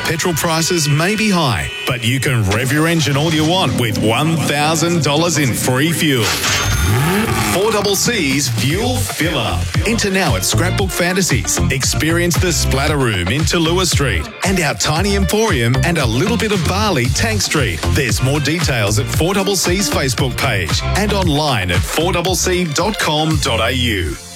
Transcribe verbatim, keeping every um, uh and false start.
petrol prices may be high, but you can rev your engine all you want with one thousand dollars in free fuel. four C C's Fuel Fill Up. Enter now at Scrapbook Fantasies. Experience the Splatter Room in Tallulah Street and our Tiny Emporium and a little bit of Bali, Tank Street. There's more details at four C C's Facebook page and online at four c c dot com dot a u.